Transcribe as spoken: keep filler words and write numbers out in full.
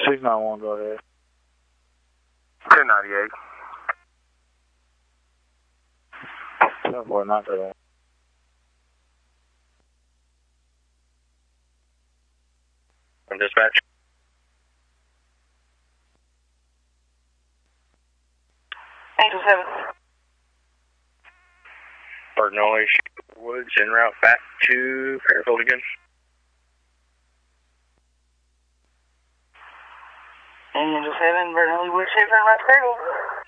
six nine one, go ahead. ten ninety-eight. ten four nine thirty one. I'm dispatch. eight two seven. Bernoulli, Woods, en route back to Fairfield again. eight two seven, Bernoulli, Woods, en route to Fairfield.